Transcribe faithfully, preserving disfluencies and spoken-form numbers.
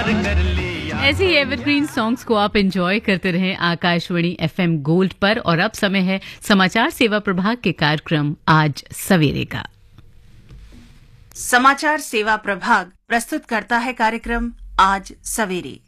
ऐसे ही evergreen songs को आप एंजॉय करते रहें आकाशवाणी एफएम गोल्ड पर। और अब समय है समाचार सेवा प्रभाग के कार्यक्रम आज सवेरे का। समाचार सेवा प्रभाग प्रस्तुत करता है कार्यक्रम आज सवेरे।